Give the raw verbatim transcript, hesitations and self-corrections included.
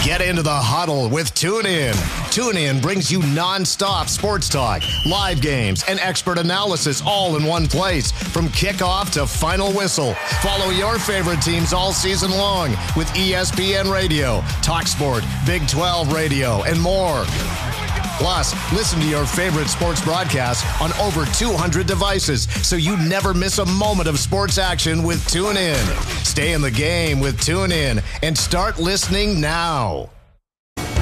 Get into the huddle with TuneIn. TuneIn brings you non-stop sports talk, live games, and expert analysis all in one place. From kickoff to final whistle, follow your favorite teams all season long with E S P N Radio, TalkSport, Big twelve Radio, and more. Plus, listen to your favorite sports broadcasts on over two hundred devices so you never miss a moment of sports action with TuneIn. Stay in the game with TuneIn and start listening now.